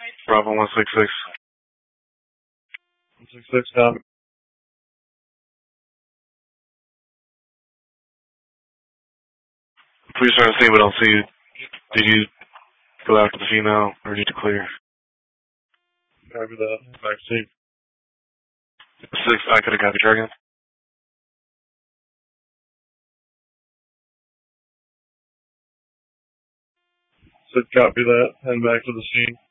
Bravo 166. 166, copy. Please try to see what I'll see you. Did you go after the female or did you clear? Copy that. Back seat. 6, I could have copy target. 6, copy that. Head back to the scene.